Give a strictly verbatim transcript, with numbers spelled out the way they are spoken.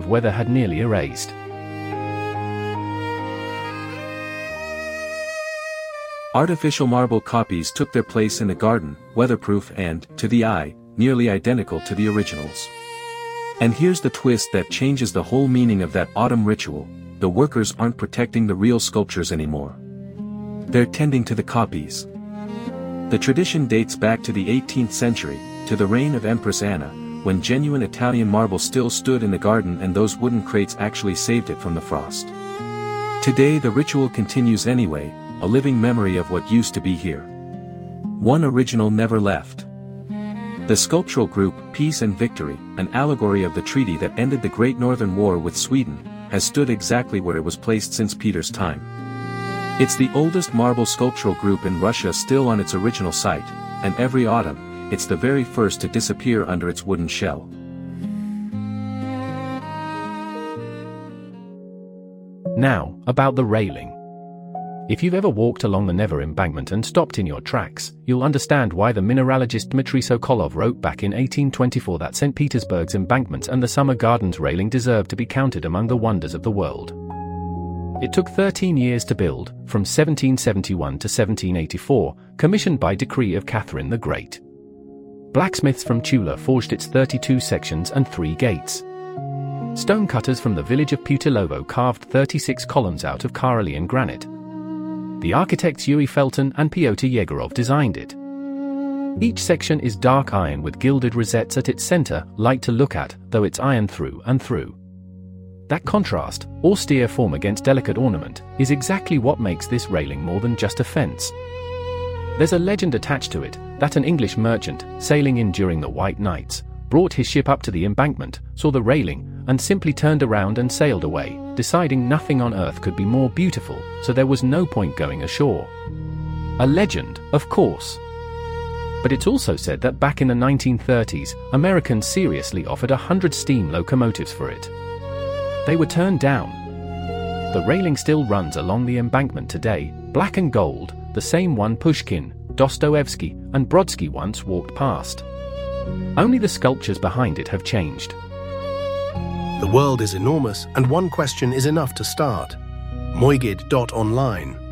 weather had nearly erased. Artificial marble copies took their place in the garden, weatherproof and, to the eye, nearly identical to the originals. And here's the twist that changes the whole meaning of that autumn ritual: the workers aren't protecting the real sculptures anymore. They're tending to the copies. The tradition dates back to the eighteenth century, to the reign of Empress Anna, when genuine Italian marble still stood in the garden and those wooden crates actually saved it from the frost. Today the ritual continues anyway, a living memory of what used to be here. One original never left. The sculptural group, Peace and Victory, an allegory of the treaty that ended the Great Northern War with Sweden, has stood exactly where it was placed since Peter's time. It's the oldest marble sculptural group in Russia still on its original site, and every autumn, it's the very first to disappear under its wooden shell. Now, about the railing. If you've ever walked along the Never embankment and stopped in your tracks, you'll understand why the mineralogist Dmitry Sokolov wrote back in eighteen twenty-four that Saint Petersburg's embankment and the Summer Gardens railing deserved to be counted among the wonders of the world. It took thirteen years to build, from seventeen seventy-one to seventeen eighty-four, commissioned by decree of Catherine the Great. Blacksmiths from Tula forged its thirty-two sections and three gates. Stonecutters from the village of Putilovo carved thirty-six columns out of Karelian granite. The architects Yuri Felton and Pyotr Yegorov designed it. Each section is dark iron with gilded rosettes at its center, light to look at, though it's iron through and through. That contrast, austere form against delicate ornament, is exactly what makes this railing more than just a fence. There's a legend attached to it, that an English merchant, sailing in during the White Nights, brought his ship up to the embankment, saw the railing, and simply turned around and sailed away, deciding nothing on earth could be more beautiful, so there was no point going ashore. A legend, of course. But it's also said that back in the nineteen thirties, Americans seriously offered a hundred steam locomotives for it. They were turned down. The railing still runs along the embankment today, black and gold, the same one Pushkin, Dostoevsky, and Brodsky once walked past. Only the sculptures behind it have changed. The world is enormous, and one question is enough to start. Moigid dot online